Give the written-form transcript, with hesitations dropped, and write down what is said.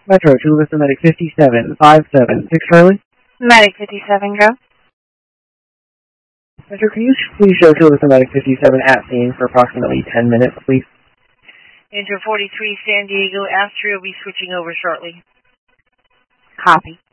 Metro to listen medic 57576 Charlie. Medic 57, go. Metro, can you please show to listen medic 57 at scene for approximately 10 minutes, please? Enter 43 San Diego Astro will be switching over shortly. Copy.